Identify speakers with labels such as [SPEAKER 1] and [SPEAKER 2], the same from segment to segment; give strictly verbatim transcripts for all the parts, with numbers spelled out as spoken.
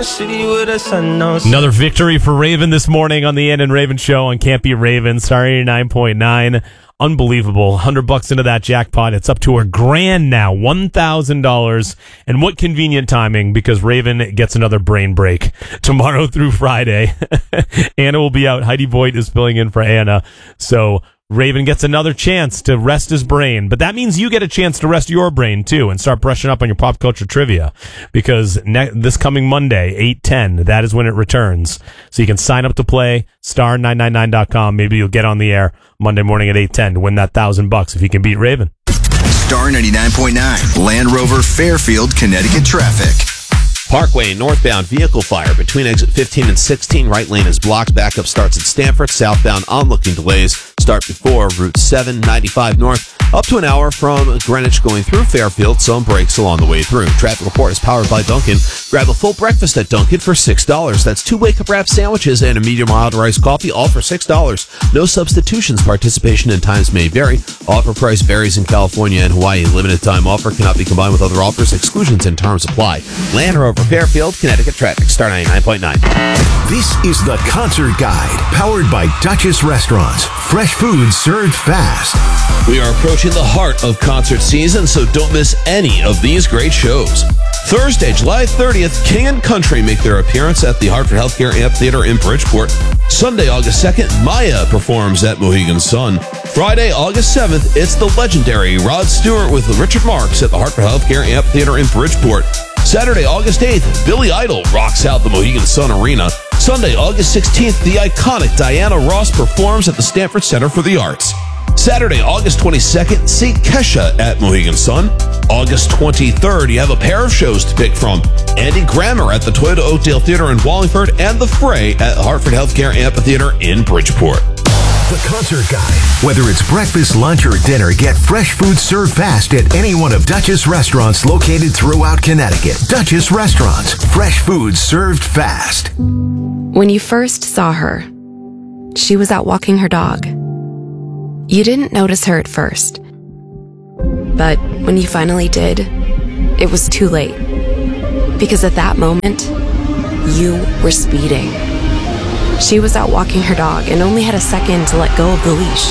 [SPEAKER 1] city with a sun. No.
[SPEAKER 2] Another victory for Raven this morning on the Ann and Raven show on Can't Beat Raven. Star eighty-nine point nine. Unbelievable. one hundred bucks into that jackpot. It's up to a grand now. one thousand dollars. And what convenient timing, because Raven gets another brain break tomorrow through Friday. Anna will be out. Heidi Boyd is filling in for Anna. So Raven gets another chance to rest his brain, but that means you get a chance to rest your brain too and start brushing up on your pop culture trivia, because ne- this coming Monday, eight ten, that is when it returns. So you can sign up to play, star nine nine nine dot com. Maybe you'll get on the air Monday morning at eight ten to win that thousand bucks if you can beat Raven.
[SPEAKER 3] Star ninety-nine point nine, Land Rover Fairfield, Connecticut traffic.
[SPEAKER 4] Parkway northbound vehicle fire between exit fifteen and sixteen. Right lane is blocked. Backup starts at Stamford. Southbound onlooking delays start before Route seven ninety-five north. Up to an hour from Greenwich going through Fairfield. Some breaks along the way through. Traffic report is powered by Dunkin'. Grab a full breakfast at Dunkin' for six dollars. That's two wake-up wrap sandwiches and a medium mild iced coffee, all for six dollars. No substitutions. Participation and times may vary. Offer price varies in California and Hawaii. Limited time offer cannot be combined with other offers. Exclusions and terms apply. Land Rover Fairfield, Connecticut traffic. Star ninety-nine point nine.
[SPEAKER 5] This is the Concert Guide, powered by Duchess Restaurants. Fresh food served fast.
[SPEAKER 4] We are approaching the heart of concert season, so don't miss any of these great shows. Thursday, July thirtieth, King and Country make their appearance at the Hartford Healthcare Amphitheater in Bridgeport. Sunday, August second, Maya performs at Mohegan Sun. Friday, August seventh, it's the legendary Rod Stewart with Richard Marx at the Hartford Healthcare Amphitheater in Bridgeport. Saturday, August eighth, Billy Idol rocks out the Mohegan Sun Arena. Sunday, August sixteenth, the iconic Diana Ross performs at the Stanford Center for the Arts. Saturday, August twenty-second, see Kesha at Mohegan Sun. August twenty-third, you have a pair of shows to pick from. Andy Grammer at the Toyota Oakdale Theater in Wallingford and The Fray at Hartford Healthcare Amphitheater in Bridgeport.
[SPEAKER 5] The Concert Guide. Whether it's breakfast, lunch, or dinner, get fresh food served fast at any one of Duchess restaurants located throughout Connecticut. Duchess Restaurants. Fresh food served fast.
[SPEAKER 6] When you first saw her, she was out walking her dog. You didn't notice her at first. But when you finally did, it was too late. Because at that moment, you were speeding. She was out walking her dog and only had a second to let go of the leash.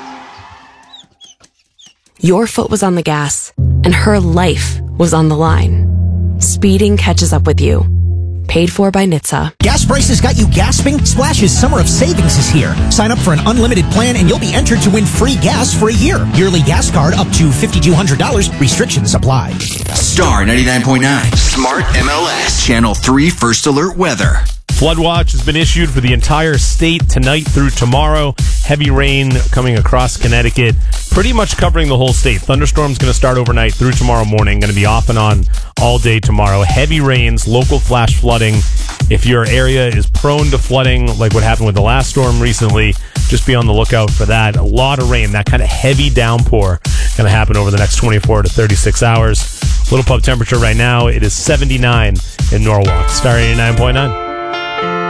[SPEAKER 6] Your foot was on the gas, and her life was on the line. Speeding catches up with you. Paid for by N H T S A.
[SPEAKER 7] Gas prices got you gasping? Splash's Summer of Savings is here. Sign up for an unlimited plan and you'll be entered to win free gas for a year. Yearly gas card up to five thousand two hundred dollars. Restrictions apply.
[SPEAKER 3] Star ninety-nine point nine, Smart M L S, Channel three First Alert Weather.
[SPEAKER 2] Flood watch has been issued for the entire state tonight through tomorrow. Heavy rain coming across Connecticut, pretty much covering the whole state. Thunderstorms going to start overnight through tomorrow morning, going to be off and on all day tomorrow. Heavy rains, local flash flooding. If your area is prone to flooding, like what happened with the last storm recently, just be on the lookout for that. A lot of rain, that kind of heavy downpour going to happen over the next twenty-four to thirty-six hours. Little pub temperature right now, it is seventy-nine in Norwalk. Star eighty-nine point nine.